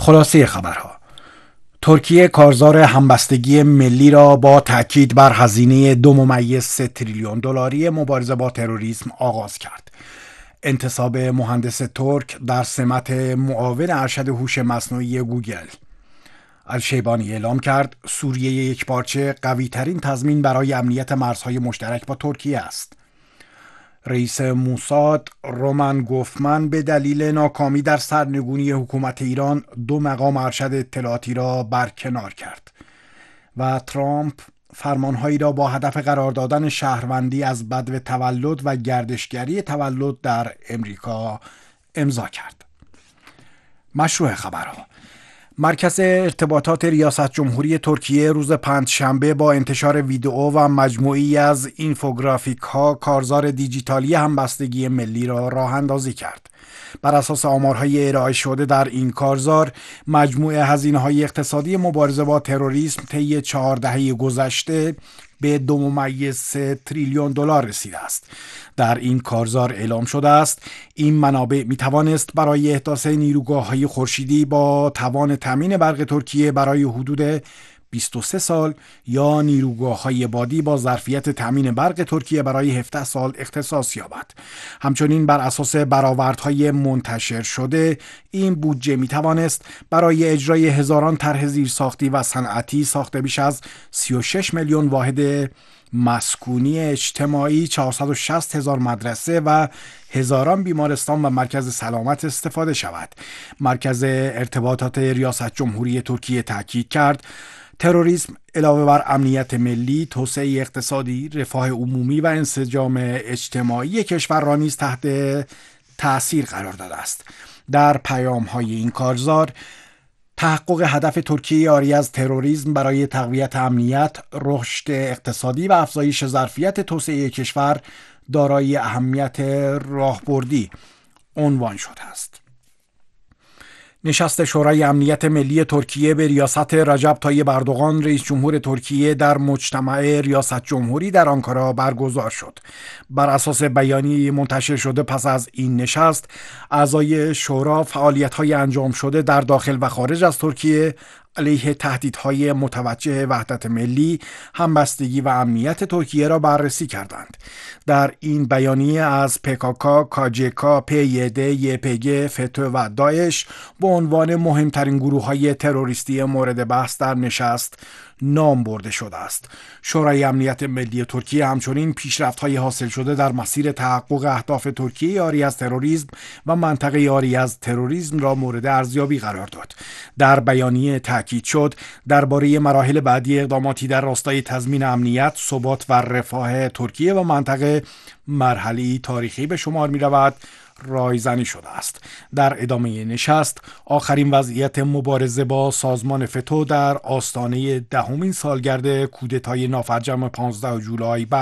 خلاصه خبرها: ترکیه کارزار همبستگی ملی را با تاکید بر هزینه 2.3 تریلیون دلاری مبارزه با تروریسم آغاز کرد. انتصاب مهندس ترک در سمت معاون ارشد هوش مصنوعی گوگل. الشیبانی اعلام کرد سوریه یکپارچه قوی ترین تضمین برای امنیت مرزهای مشترک با ترکیه است. رئیس موساد رومن گوفمن به دلیل ناکامی در سرنگونی حکومت ایران 2 مقام ارشد اطلاعاتی را برکنار کرد. و ترامپ فرمانهایی را با هدف قرار دادن شهروندی از بدو تولد و گردشگری تولد در امریکا امضا کرد. مشروع خبرها: مرکز ارتباطات ریاست جمهوری ترکیه روز پنجشنبه با انتشار ویدئو و مجموعی از اینفوگرافیک ها کارزار دیجیتالی همبستگی ملی را راه اندازی کرد. بر اساس آمارهای ارائه شده در این کارزار، مجموع هزینه‌های اقتصادی مبارزه با تروریسم طی 4 دهه گذشته به 2.3 تریلیون دلار رسیده است. در این کارزار اعلام شده است این منابع می توانست برای احداث نیروگاه‌های خورشیدی با توان تامین برق ترکیه برای حدود 23 سال یا نیروگاه‌های بادی با ظرفیت تامین برق ترکیه برای 17 سال اختصاص یابد. همچنین بر اساس برآوردهای منتشر شده این بودجه می توانست برای اجرای هزاران طرح زیرساختی و صنعتی ساخت بیش از 36 میلیون واحد مسکونی اجتماعی، 460 هزار مدرسه و هزاران بیمارستان و مرکز سلامت استفاده شود. مرکز ارتباطات ریاست جمهوری ترکیه تاکید کرد تروریسم علاوه بر امنیت ملی، توسعه اقتصادی، رفاه عمومی و انسجام اجتماعی کشور را نیز تحت تأثیر قرار داده است. در پیام‌های این کارزار تحقق هدف ترکیه عاری از تروریسم برای تقویت امنیت، رشد اقتصادی و افزایش ظرفیت توسعه کشور دارای اهمیت راهبردی عنوان شده است. نشست شورای امنیت ملی ترکیه به ریاست رجب طیب اردوغان رئیس جمهور ترکیه در مجتمع ریاست جمهوری در آنکارا برگزار شد. بر اساس بیانیه منتشر شده پس از این نشست، اعضای شورا فعالیت‌های انجام شده در داخل و خارج از ترکیه علیه تهدیدهای متوجه وحدت ملی، همبستگی و امنیت ترکیه را بررسی کردند. در این بیانیه از PKK، KCK، PYD، YPG، FETÖ و داعش به عنوان مهمترین گروه‌های تروریستی مورد بحث در نشست نام برده شده است. شورای امنیت ملی ترکیه همچنین پیشرفت‌های حاصل شده در مسیر تحقق اهداف ترکیه عاری از تروریسم و منطقه عاری از تروریسم را مورد ارزیابی قرار داد. در بیانیه تاکید شد درباره مراحل بعدی اقداماتی در راستای تضمین امنیت، ثبات و رفاه ترکیه و منطقه مرحله‌ای تاریخی به شمار می‌رود رایزنی شده است. در ادامه نشست آخرین وضعیت مبارزه با سازمان فتو در آستانه 10مین سالگرد کودتای نافرجام 15 جولای